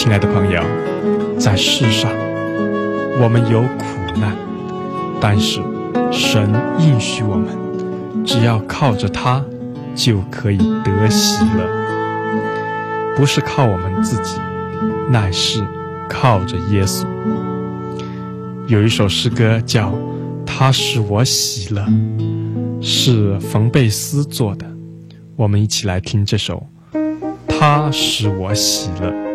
亲爱的朋友，在世上我们有苦难，但是神应许我们，只要靠着他就可以得喜乐，不是靠我们自己，乃是靠着耶稣。有一首诗歌叫《他使我喜乐》，是冯贝斯做的，我们一起来听这首《他使我喜乐》。